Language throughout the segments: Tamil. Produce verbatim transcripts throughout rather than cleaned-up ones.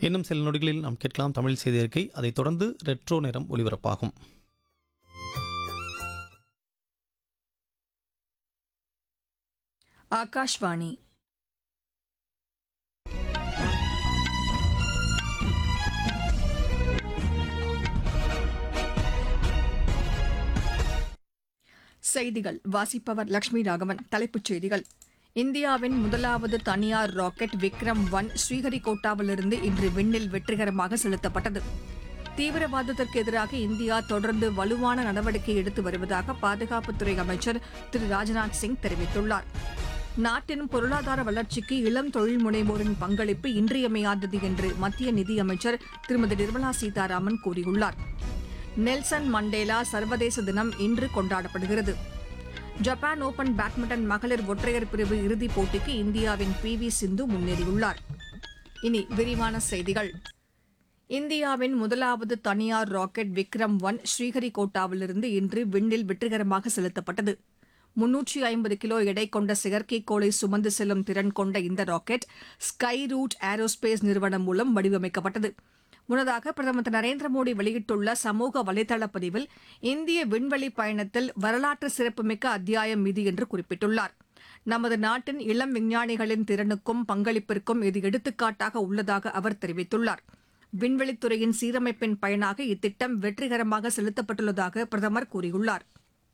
இன்னும் சில நொடிகளில் நாம் கேட்கலாம் தமிழ் செய்தி அறிக்கை. அதைத் தொடர்ந்து ரெட்ரோ நேரம் ஒலிபரப்பாகும். ஆகாஷ்வாணி. செய்திகள் வாசிப்பவர் லட்சுமி ராகவன். தலைப்புச் செய்திகள்: இந்தியாவின் முதலாவது தனியார் ராக்கெட் விக்ரம் ஒன் ஸ்ரீஹரிகோட்டாவிலிருந்து இன்று விண்ணில் வெற்றிகரமாக செலுத்தப்பட்டது. தீவிரவாதத்திற்கு எதிராக இந்தியா தொடர்ந்து வலுவான நடவடிக்கை எடுத்து வருவதாக பாதுகாப்புத்துறை அமைச்சர் திரு ராஜ்நாத் சிங் தெரிவித்துள்ளார். நாட்டின் பொருளாதார வளர்ச்சிக்கு இளம் தொழில் முனைவோரின் பங்களிப்பு இன்றியமையாதது என்று மத்திய நிதியமைச்சர் திருமதி நிர்மலா சீதாராமன் கூறியுள்ளார். நெல்சன் மண்டேலா சர்வதேச தினம் இன்று கொண்டாடப்படுகிறது. ஜப்பான் ஓபன் பேட்மிண்டன் மகளிர் ஒற்றையர் பிரிவு இறுதிப் போட்டிக்கு இந்தியாவின் பி வி சிந்து முன்னேறியுள்ளார். இனி விரிவான செய்திகள். இந்தியாவின் முதலாவது தனியார் ராக்கெட் விக்ரம் ஒன் ஸ்ரீஹரிகோட்டாவிலிருந்து இன்று விண்ணில் வெற்றிகரமாக செலுத்தப்பட்டது. முன்னூற்றி ஐம்பது கிலோ எடை கொண்ட செயற்கைக்கோளை சுமந்து செல்லும் திறன் கொண்ட இந்த ராக்கெட் ஸ்கை ரூட் ஏரோஸ்பேஸ் நிறுவனம் மூலம் வடிவமைக்கப்பட்டது. முன்னதாக பிரதமர் திரு நரேந்திர மோடி வெளியிட்டுள்ள சமூக வலைதள பதிவில் இந்திய விண்வெளி பயணத்தில் வரலாற்று சிறப்புமிக்க அத்தியாயம் இது என்று குறிப்பிட்டுள்ளார். நமது நாட்டின் இளம் விஞ்ஞானிகளின் திறனுக்கும் பங்களிப்பிற்கும் இது எடுத்துக்காட்டாக உள்ளதாக அவர் தெரிவித்துள்ளார். விண்வெளித்துறையின் சீரமைப்பின் பயனாக இத்திட்டம் வெற்றிகரமாக செலுத்தப்பட்டுள்ளதாக பிரதமர் கூறியுள்ளார்.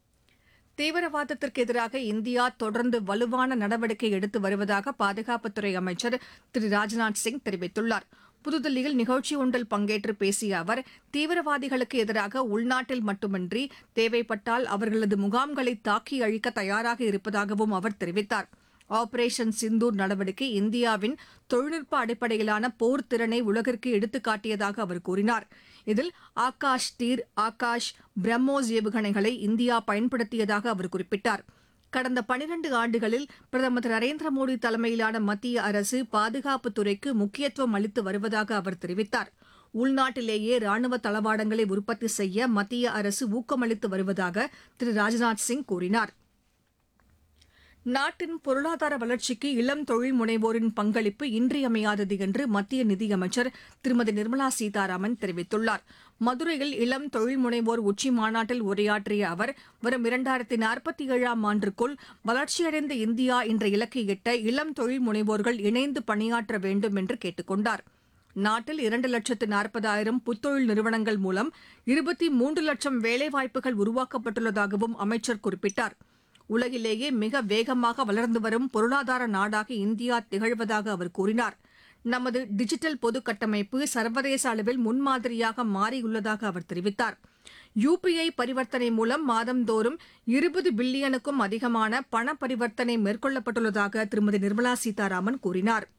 தீவிரவாதத்திற்கு எதிராக இந்தியா தொடர்ந்து வலுவான நடவடிக்கை எடுத்து வருவதாக பாதுகாப்புத்துறை அமைச்சர் திரு ராஜ்நாத் சிங் தெரிவித்துள்ளார். புதுதில்லியில் நிகழ்ச்சி ஒன்றில் பங்கேற்று பேசிய அவர், தீவிரவாதிகளுக்கு எதிராக உள்நாட்டில் மட்டுமின்றி தேவைப்பட்டால் அவர்களது முகாம்களை தாக்கி அழிக்க தயாராக இருப்பதாகவும் அவர் தெரிவித்தார். ஆபரேஷன் சிந்தூர் நடவடிக்கை இந்தியாவின் தொழில்நுட்ப அடிப்படையிலான போர் திறனை உலகிற்கு எடுத்துக்காட்டியதாக அவர் கூறினார். இதில் ஆகாஷ் தீர், ஆகாஷ் பிரம்மோஸ் ஏவுகணைகளை இந்தியா பயன்படுத்தியதாக அவர் குறிப்பிட்டார். கடந்த பனிரண்டு ஆண்டுகளில் பிரதமர் திரு நரேந்திர மோடி தலைமையிலான மத்திய அரசு பாதுகாப்புத் துறைக்கு முக்கியத்துவம் அளித்து வருவதாக அவர் தெரிவித்தார். உள்நாட்டிலேயே ராணுவ தளவாடங்களை உற்பத்தி செய்ய மத்திய அரசு ஊக்கமளித்து வருவதாக திரு ராஜ்நாத் சிங் கூறினார். நாட்டின் பொருளாதார வளர்ச்சிக்கு இளம் தொழில் முனைவோரின் பங்களிப்பு இன்றியமையாதது என்று மத்திய நிதியமைச்சர் திருமதி நிர்மலா சீதாராமன் தெரிவித்துள்ளார். மதுரையில் இளம் தொழில் முனைவோர் உச்சி மாநாட்டில் உரையாற்றிய அவர், வரும் இரண்டாயிரத்தி நாற்பத்தி ஏழாம் ஆண்டுக்குள் வளர்ச்சியடைந்த இந்தியா என்ற இலக்கை எட்ட இளம் தொழில் முனைவோர்கள் இணைந்து பணியாற்ற வேண்டும் என்று கேட்டுக் கொண்டார். நாட்டில் இரண்டு லட்சத்து நாற்பதாயிரம் புத்தொழில் நிறுவனங்கள் மூலம் இருபத்தி மூன்று லட்சம் வேலைவாய்ப்புகள் உருவாக்கப்பட்டுள்ளதாகவும் அமைச்சர் குறிப்பிட்டார். உலகிலேயே மிக வேகமாக வளர்ந்து வரும் பொருளாதார நாடாக இந்தியா திகழ்வதாக அவர் கூறினார். நமது டிஜிட்டல் பொது கட்டமைப்பு சர்வதேச அளவில் முன்மாதிரியாக மாறியுள்ளதாக அவர் தெரிவித்தார். யுபிஐ பரிவர்த்தனை மூலம் மாதந்தோறும் இருபது பில்லியனுக்கும் அதிகமான பண பரிவர்த்தனை மேற்கொள்ளப்பட்டுள்ளதாக திருமதி நிர்மலா சீதாராமன் கூறினார்.